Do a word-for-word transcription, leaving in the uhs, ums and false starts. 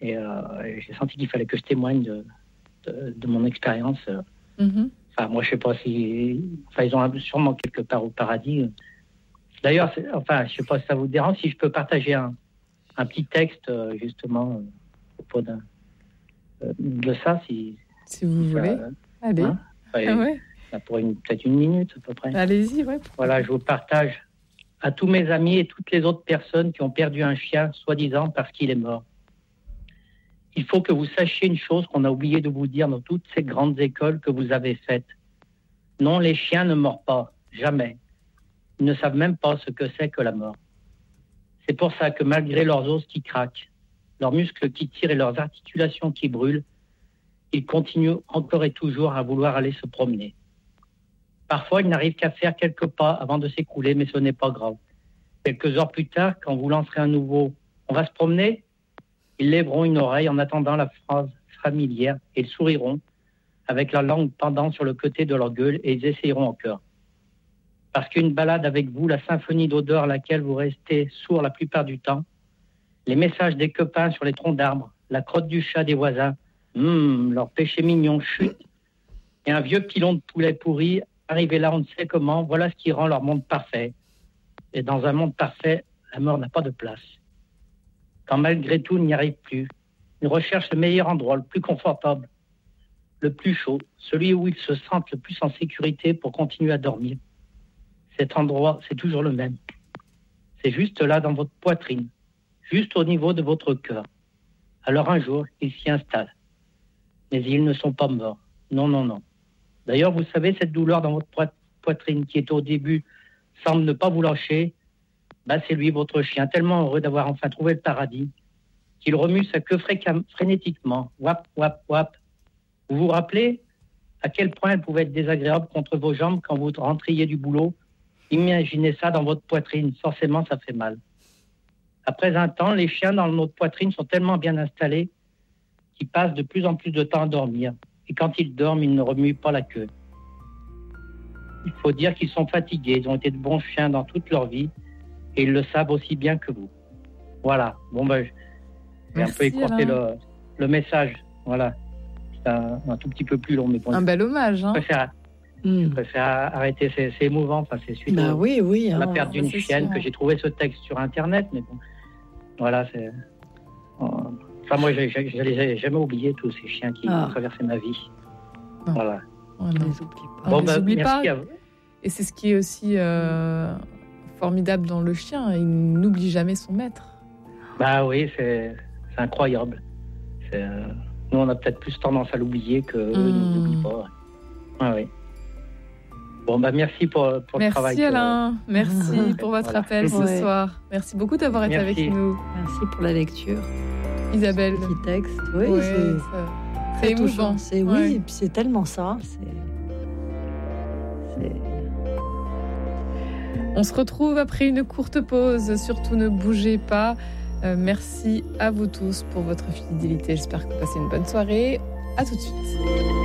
Et euh, j'ai senti qu'il fallait que je témoigne de, de, de mon expérience. Mm-hmm. Enfin, moi, je sais pas si... Enfin, ils ont sûrement quelque part au paradis. D'ailleurs, c'est... enfin, je sais pas si ça vous dérange, si je peux partager un, un petit texte, justement, au propos d'un, de ça, si... Si vous si voulez. Ça, allez. Hein, enfin, ah ouais. Ça pour une, peut-être une minute, à peu près. Allez-y, ouais. Voilà, je vous partage à tous mes amis et toutes les autres personnes qui ont perdu un chien, soi-disant parce qu'il est mort. Il faut que vous sachiez une chose qu'on a oublié de vous dire dans toutes ces grandes écoles que vous avez faites. Non, les chiens ne meurent pas, jamais. Ils ne savent même pas ce que c'est que la mort. C'est pour ça que malgré leurs os qui craquent, leurs muscles qui tirent et leurs articulations qui brûlent, ils continuent encore et toujours à vouloir aller se promener. Parfois, ils n'arrivent qu'à faire quelques pas avant de s'écrouler, mais ce n'est pas grave. Quelques heures plus tard, quand vous lancerez un nouveau « on va se promener », ils lèveront une oreille en attendant la phrase familière et ils souriront avec la langue pendant sur le côté de leur gueule et ils essayeront encore. Parce qu'une balade avec vous, la symphonie d'odeurs à laquelle vous restez sourd la plupart du temps, les messages des copains sur les troncs d'arbres, la crotte du chat des voisins, hum, leur péché mignon chute, et un vieux pilon de poulet pourri, arrivé là on ne sait comment, voilà ce qui rend leur monde parfait. Et dans un monde parfait, la mort n'a pas de place. Quand malgré tout, il n'y arrive plus, ils recherchent le meilleur endroit, le plus confortable, le plus chaud, celui où ils se sentent le plus en sécurité pour continuer à dormir. Cet endroit, c'est toujours le même. C'est juste là dans votre poitrine, juste au niveau de votre cœur. Alors un jour, ils s'y installent. Mais ils ne sont pas morts. Non, non, non. D'ailleurs, vous savez, cette douleur dans votre poitrine qui est au début semble ne pas vous lâcher, bah, c'est lui, votre chien, tellement heureux d'avoir enfin trouvé le paradis, qu'il remue sa queue fréquem- frénétiquement. Wap, wap, wap. Vous vous rappelez à quel point elle pouvait être désagréable contre vos jambes quand vous rentriez du boulot? Imaginez ça dans votre poitrine. Forcément, ça fait mal. Après un temps, les chiens dans notre poitrine sont tellement bien installés qu'ils passent de plus en plus de temps à dormir. Et quand ils dorment, ils ne remuent pas la queue. Il faut dire qu'ils sont fatigués. Ils ont été de bons chiens dans toute leur vie et ils le savent aussi bien que vous. Voilà. Bon, ben, j'ai un peu écourté le, le message. Voilà. C'est un, un tout petit peu plus long. Mais bon, un bel hommage. Hein. Je préfère, mm. je préfère arrêter. C'est, c'est émouvant. Enfin, c'est suite bah au, oui, oui, à la hein, perte d'une chienne sûr. Que j'ai trouvé ce texte sur Internet. Mais bon, voilà, c'est... Enfin, moi, je n'ai jamais oublié tous ces chiens qui ah. ont traversé ma vie. Non. Voilà. On ne les oublie pas. Bon, on bah, les oublie pas. Et c'est ce qui est aussi euh, formidable dans le chien. Il n'oublie jamais son maître. Bah oui, c'est, c'est incroyable. C'est, euh, nous, on a peut-être plus tendance à l'oublier qu'eux mmh. ne l'oublient pas. Ah, oui. Bon, bah merci pour, pour merci le travail. Merci Alain. Que... Merci pour votre voilà. appel ce ouais. soir. Merci beaucoup d'avoir été merci. avec nous. Merci pour la lecture. Isabelle. Ce petit texte. Oui, ouais, c'est, ça... c'est émouvant. C'est, oui, ouais. et puis c'est tellement ça. C'est... c'est... On se retrouve après une courte pause. Surtout ne bougez pas. Euh, merci à vous tous pour votre fidélité. J'espère que vous passez une bonne soirée. À tout de suite.